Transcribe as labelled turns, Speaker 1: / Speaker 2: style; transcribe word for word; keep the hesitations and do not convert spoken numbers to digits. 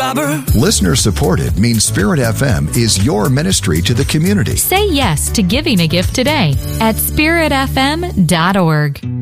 Speaker 1: robber.
Speaker 2: Listener supported means Spirit F M is your ministry to the community.
Speaker 3: Say yes to giving a gift today at spirit f m dot org.